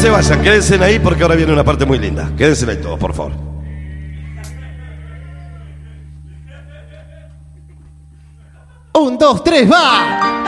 se vayan, quédense ahí porque ahora viene una parte muy linda. Quédense ahí todos, por favor. 1, 2, 3, va.